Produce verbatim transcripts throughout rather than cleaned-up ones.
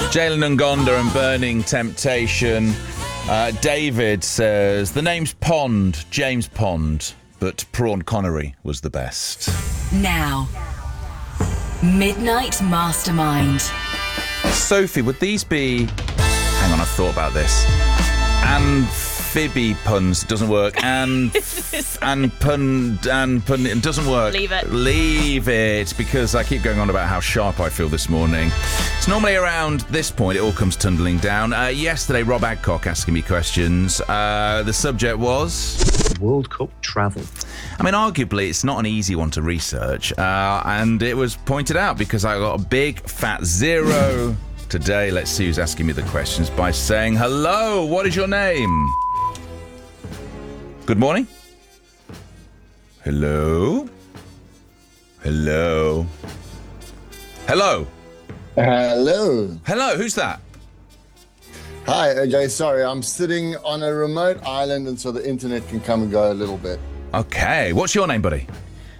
Jalen Ngonda and Burning Temptation. Uh, David says, the name's Pond, James Pond, but Prawn Connery was the best. Now, Midnight Mastermind. Sophie, would these be... Hang on, I've thought about this. Amphibi puns doesn't work. And and pun and pun it doesn't work. Leave it. Leave it, because I keep going on about how sharp I feel this morning. It's normally around this point it all comes tumbling down. Uh, yesterday, Rob Adcock asking me questions. Uh, the subject was World Cup travel. I mean, arguably, it's not an easy one to research, uh, and it was pointed out because I got a big fat zero. Today, let's see who's asking me the questions by saying, hello, what is your name? Good morning. Hello? Hello? Hello? Hello. Hello, who's that? Hi, O J. Sorry, I'm sitting on a remote island, and so the internet can come and go a little bit. Okay, what's your name, buddy?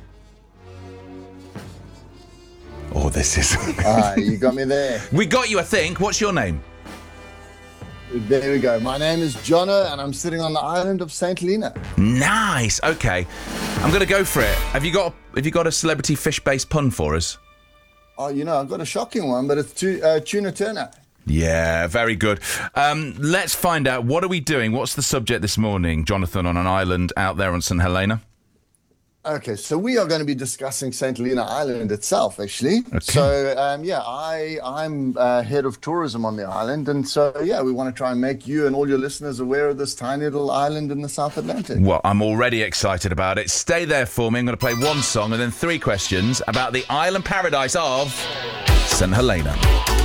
Oh, this is... Ah, you got me there. We got you, I think. What's your name? There we go. My name is Jono, and I'm sitting on the island of Saint Helena. Nice. Okay, I'm going to go for it. Have you got Have you got a celebrity fish-based pun for us? Oh, you know, I've got a shocking one, but it's tu- uh, Tuna Turner. Yeah, very good. Um, let's find out, what are we doing? What's the subject this morning, Jonathan, on an island out there on Saint Helena? Okay, so we are going to be discussing Saint Helena Island itself, actually. Okay. So, um, yeah, I, I'm uh, head of tourism on the island. And so, yeah, we want to try and make you and all your listeners aware of this tiny little island in the South Atlantic. Well, I'm already excited about it. Stay there for me. I'm going to play one song and then three questions about the island paradise of Saint Helena.